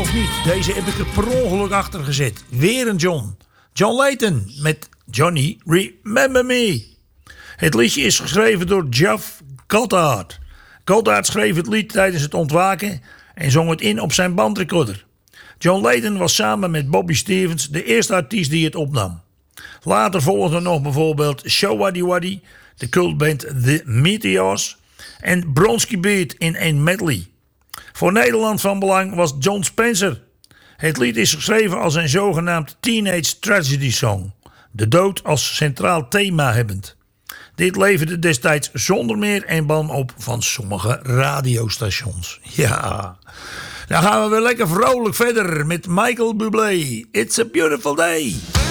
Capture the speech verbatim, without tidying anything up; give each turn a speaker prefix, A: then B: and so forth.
A: of niet, deze heb ik er per ongeluk achter gezet. Weer een John. John Leyton met Johnny Remember Me. Het liedje is geschreven door Geoff Goddard. Goddard schreef het lied tijdens het ontwaken en zong het in op zijn bandrecorder. John Leyton was samen met Bobby Stevens de eerste artiest die het opnam. Later volgden nog bijvoorbeeld Showaddy Waddy, de cultband The Meteors en Bronski Beat in een medley. Voor Nederland van belang was John Spencer. Het lied is geschreven als een zogenaamd teenage tragedy song, de dood als centraal thema hebbend. Dit leverde destijds zonder meer en ban op van sommige radiostations. Ja, dan gaan we weer lekker vrolijk verder met Michael Bublé. It's a beautiful day.